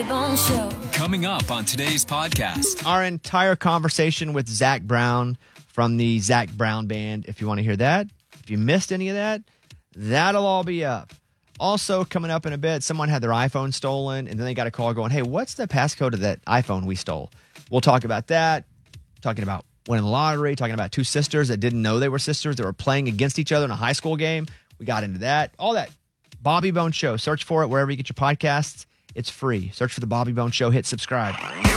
Coming up on today's podcast. Our entire conversation with Zach Brown from the Zach Brown Band. If you want to hear that, if you missed any of that, that'll all be up. Also, coming up in a bit, someone had their iPhone stolen, and then they got a call going, hey, what's the passcode of that iPhone we stole? We'll talk about that, talking about winning the lottery, talking about two sisters that didn't know they were sisters that were playing against each other in a high school game. We got into that. All that. Bobby Bone Show. Search for it wherever you get your podcasts. It's free. Search for the Bobby Bone Show. Hit subscribe.